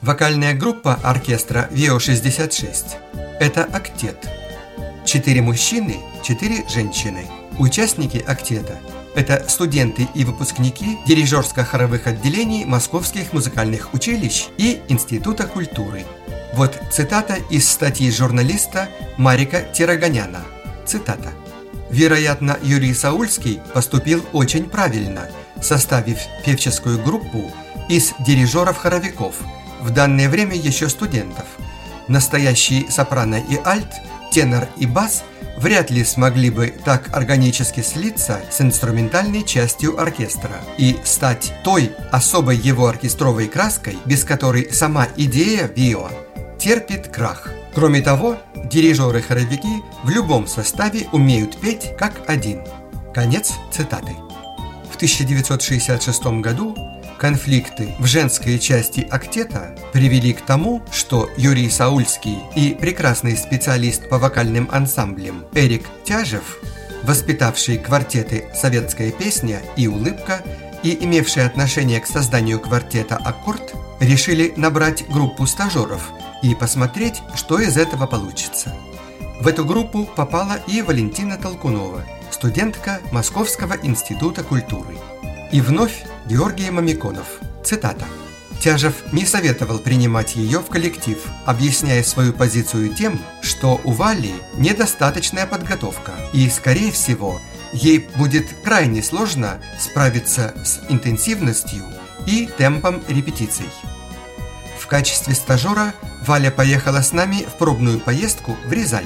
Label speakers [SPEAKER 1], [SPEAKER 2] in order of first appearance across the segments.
[SPEAKER 1] Вокальная группа оркестра ВИО-66 – это октет. 4 мужчины, 4 женщины. Участники октета – это студенты и выпускники дирижерско-хоровых отделений московских музыкальных училищ и Института культуры. Вот цитата из статьи журналиста Марика Тираганяна. Цитата. «Вероятно, Юрий Саульский поступил очень правильно, составив певческую группу из дирижеров-хоровиков, в данное время еще студентов. Настоящие сопрано и альт, тенор и бас вряд ли смогли бы так органически слиться с инструментальной частью оркестра и стать той особой его оркестровой краской, без которой сама идея ВИО терпит крах. Кроме того, дирижеры-хоровики в любом составе умеют петь как один». Конец цитаты. В 1966 году конфликты в женской части октета привели к тому, что Юрий Саульский и прекрасный специалист по вокальным ансамблям Эрик Тяжев, воспитавший квартеты «Советская песня» и «Улыбка» и имевший отношение к созданию квартета «Аккорд», решили набрать группу стажеров и посмотреть, что из этого получится. В эту группу попала и Валентина Толкунова, студентка Московского института культуры. И вновь Георгий Мамиконов. Цитата. «Тяжев не советовал принимать ее в коллектив, объясняя свою позицию тем, что у Вали недостаточная подготовка, и, скорее всего, ей будет крайне сложно справиться с интенсивностью и темпом репетиций». В качестве стажера Валя поехала с нами в пробную поездку в Рязань.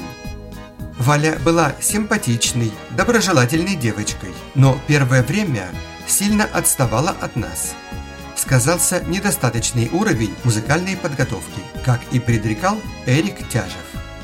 [SPEAKER 1] Валя была симпатичной, доброжелательной девочкой, но первое время сильно отставала от нас. Сказался недостаточный уровень музыкальной подготовки, как и предрекал Эрик Тяжев.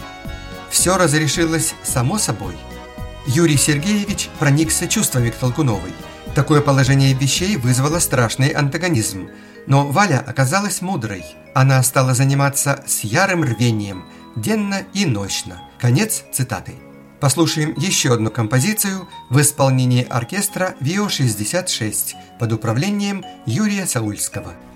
[SPEAKER 1] Все разрешилось само собой. Юрий Сергеевич проникся чувствами к Толкуновой. Такое положение вещей вызвало страшный антагонизм, но Валя оказалась мудрой. Она стала заниматься с ярым рвением, денно и нощно. Конец цитаты. Послушаем еще одну композицию в исполнении оркестра ВИО-66 под управлением Юрия Саульского.